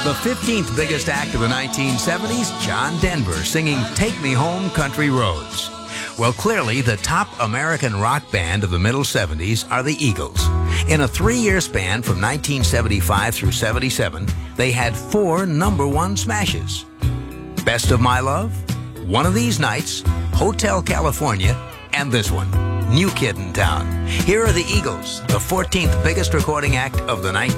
The 15th biggest act of the 1970s, John Denver singing Take Me Home Country Roads. Well, clearly, the top American rock band of the middle 70s are the Eagles. In a 3-year span from 1975 through 77, they had 4 #1 smashes. Best of My Love, One of These Nights, Hotel California, and this one, New Kid in Town. Here are the Eagles, the 14th biggest recording act of the 1970s.